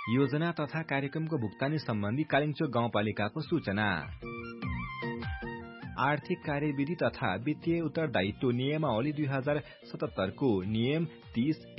योजना तथा कार्यक्रमको भुक्तानी सम्बन्धी कालिङ्चोक गाउँपालिकाको सूचना। आर्थिक कार्यविधि तथा वित्तीय उत्तरदायित्व नियमावली 2077 को नियम 30